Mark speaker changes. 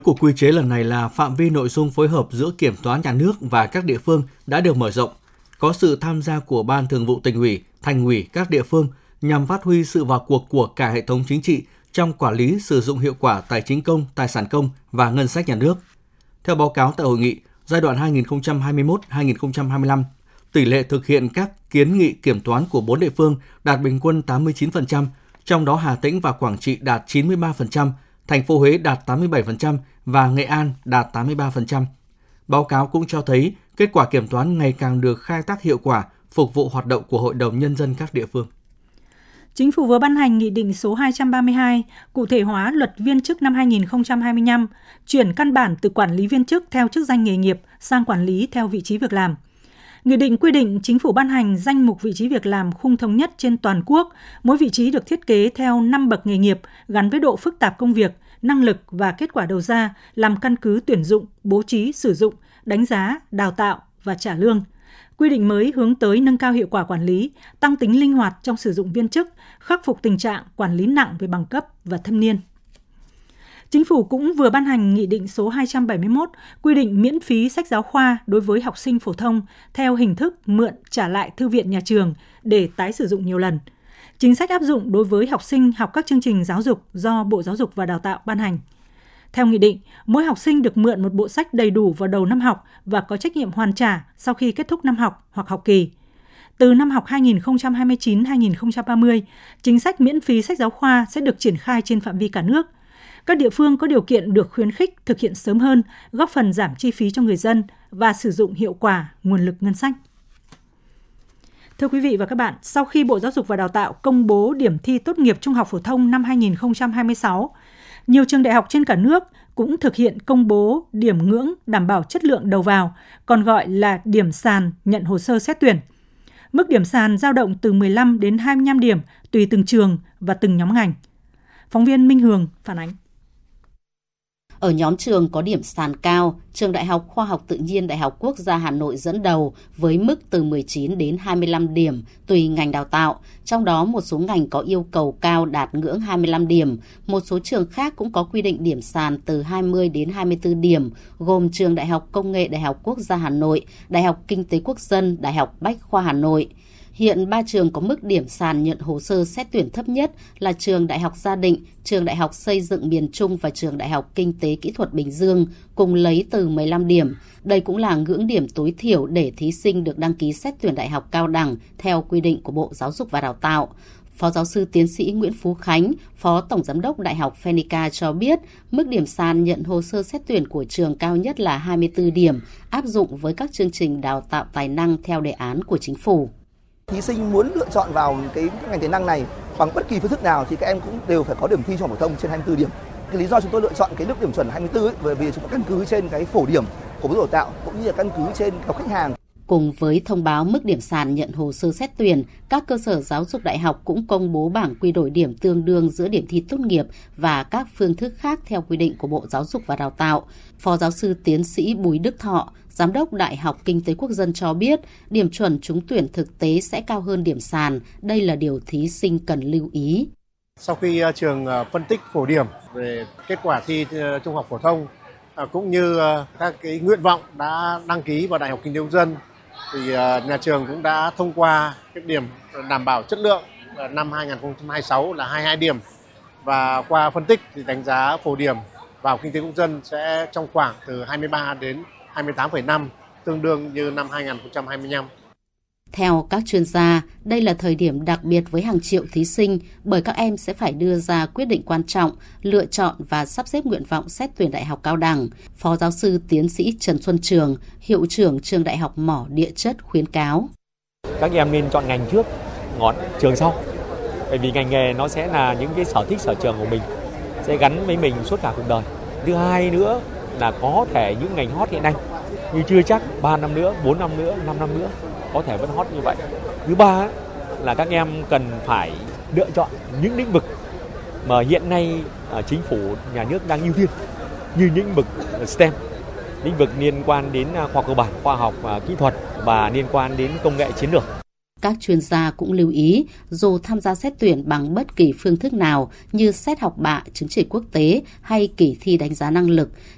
Speaker 1: Của quy chế lần này là phạm vi nội dung phối hợp giữa Kiểm toán Nhà nước và các địa phương đã được mở rộng, có sự tham gia của Ban Thường vụ Tỉnh ủy, Thành ủy các địa phương nhằm phát huy sự vào cuộc của cả hệ thống chính trị trong quản lý sử dụng hiệu quả tài chính công, tài sản công và ngân sách nhà nước. Theo báo cáo tại hội nghị, giai đoạn 2021-2025, tỷ lệ thực hiện các kiến nghị kiểm toán của 4 địa phương đạt bình quân 89%, trong đó Hà Tĩnh và Quảng Trị đạt 93%, thành phố Huế đạt 87% và Nghệ An đạt 83%. Báo cáo cũng cho thấy kết quả kiểm toán ngày càng được khai thác hiệu quả, phục vụ hoạt động của Hội đồng Nhân dân các địa phương.
Speaker 2: Chính phủ vừa ban hành Nghị định số 232, cụ thể hóa Luật Viên chức năm 2025, chuyển căn bản từ quản lý viên chức theo chức danh nghề nghiệp sang quản lý theo vị trí việc làm. Nghị định quy định Chính phủ ban hành danh mục vị trí việc làm khung thống nhất trên toàn quốc, mỗi vị trí được thiết kế theo 5 bậc nghề nghiệp gắn với độ phức tạp công việc, năng lực và kết quả đầu ra làm căn cứ tuyển dụng, bố trí, sử dụng, đánh giá, đào tạo và trả lương. Quy định mới hướng tới nâng cao hiệu quả quản lý, tăng tính linh hoạt trong sử dụng viên chức, khắc phục tình trạng quản lý nặng về bằng cấp và thâm niên. Chính phủ cũng vừa ban hành Nghị định số 271 quy định miễn phí sách giáo khoa đối với học sinh phổ thông theo hình thức mượn trả lại thư viện nhà trường để tái sử dụng nhiều lần. Chính sách áp dụng đối với học sinh học các chương trình giáo dục do Bộ Giáo dục và Đào tạo ban hành. Theo nghị định, mỗi học sinh được mượn một bộ sách đầy đủ vào đầu năm học và có trách nhiệm hoàn trả sau khi kết thúc năm học hoặc học kỳ. Từ năm học 2029-2030, chính sách miễn phí sách giáo khoa sẽ được triển khai trên phạm vi cả nước. Các địa phương có điều kiện được khuyến khích thực hiện sớm hơn, góp phần giảm chi phí cho người dân và sử dụng hiệu quả nguồn lực ngân sách. Thưa quý vị và các bạn, sau khi Bộ Giáo dục và Đào tạo công bố điểm thi tốt nghiệp trung học phổ thông năm 2026, nhiều trường đại học trên cả nước cũng thực hiện công bố điểm ngưỡng đảm bảo chất lượng đầu vào, còn gọi là điểm sàn nhận hồ sơ xét tuyển. Mức điểm sàn dao động từ 15 đến 25 điểm tùy từng trường và từng nhóm ngành. Phóng viên Minh Hường phản ánh.
Speaker 3: Ở nhóm trường có điểm sàn cao, Trường Đại học Khoa học Tự nhiên Đại học Quốc gia Hà Nội dẫn đầu với mức từ 19 đến 25 điểm tùy ngành đào tạo. Trong đó một số ngành có yêu cầu cao đạt ngưỡng 25 điểm. Một số trường khác cũng có quy định điểm sàn từ 20 đến 24 điểm, gồm Trường Đại học Công nghệ Đại học Quốc gia Hà Nội, Đại học Kinh tế Quốc dân, Đại học Bách khoa Hà Nội. Hiện 3 trường có mức điểm sàn nhận hồ sơ xét tuyển thấp nhất là Trường Đại học Gia Định, Trường Đại học Xây dựng Miền Trung và Trường Đại học Kinh tế Kỹ thuật Bình Dương, cùng lấy từ 15 điểm. Đây cũng là ngưỡng điểm tối thiểu để thí sinh được đăng ký xét tuyển đại học cao đẳng theo quy định của Bộ Giáo dục và Đào tạo. Phó giáo sư tiến sĩ Nguyễn Phú Khánh, Phó Tổng Giám đốc Đại học Phenica cho biết, mức điểm sàn nhận hồ sơ xét tuyển của trường cao nhất là 24 điểm, áp dụng với các chương trình đào tạo tài năng theo đề án của Chính phủ.
Speaker 4: Thí sinh muốn lựa chọn vào cái ngành tài năng này bằng bất kỳ phương thức nào thì các em cũng đều phải có điểm thi trung học phổ thông trên 24 điểm. Cái lý do chúng tôi lựa chọn cái mức điểm chuẩn 24 ấy, bởi vì chúng ta căn cứ trên cái phổ điểm của Bộ Giáo dục Đào tạo cũng như là căn cứ trên các khách hàng.
Speaker 3: Cùng với thông báo mức điểm sàn nhận hồ sơ xét tuyển, các cơ sở giáo dục đại học cũng công bố bảng quy đổi điểm tương đương giữa điểm thi tốt nghiệp và các phương thức khác theo quy định của Bộ Giáo dục và Đào tạo. Phó giáo sư tiến sĩ Bùi Đức Thọ, Giám đốc Đại học Kinh tế Quốc dân cho biết, điểm chuẩn trúng tuyển thực tế sẽ cao hơn điểm sàn. Đây là điều thí sinh cần lưu ý.
Speaker 5: Sau khi trường phân tích phổ điểm về kết quả thi trung học phổ thông, cũng như các cái nguyện vọng đã đăng ký vào Đại học Kinh tế Quốc dân, thì nhà trường cũng đã thông qua cái điểm đảm bảo chất lượng năm 2026 là 22 điểm. Và qua phân tích thì đánh giá phổ điểm vào Kinh tế Quốc dân sẽ trong khoảng từ 23 đến 28,5, tương đương như năm 2025.
Speaker 3: Theo các chuyên gia, đây là thời điểm đặc biệt với hàng triệu thí sinh bởi các em sẽ phải đưa ra quyết định quan trọng, lựa chọn và sắp xếp nguyện vọng xét tuyển đại học cao đẳng. Phó giáo sư tiến sĩ Trần Xuân Trường, hiệu trưởng Trường Đại học Mỏ Địa chất khuyến cáo.
Speaker 6: Các em nên chọn ngành trước, ngọn trường sau. Bởi vì ngành nghề nó sẽ là những cái sở thích sở trường của mình, sẽ gắn với mình suốt cả cuộc đời. Thứ hai nữa là có thể những ngành hot hiện nay, như chưa chắc 3 năm nữa, 4 năm nữa, 5 năm nữa có thể vẫn hot như vậy. Thứ ba là các em cần phải lựa chọn những lĩnh vực mà hiện nay chính phủ, nhà nước đang ưu tiên, như lĩnh vực STEM, lĩnh vực liên quan đến khoa học cơ bản, khoa học kỹ thuật và liên quan đến công nghệ chiến lược.
Speaker 3: Các chuyên gia cũng lưu ý, dù tham gia xét tuyển bằng bất kỳ phương thức nào như xét học bạ, chứng chỉ quốc tế hay kỳ thi đánh giá năng lực,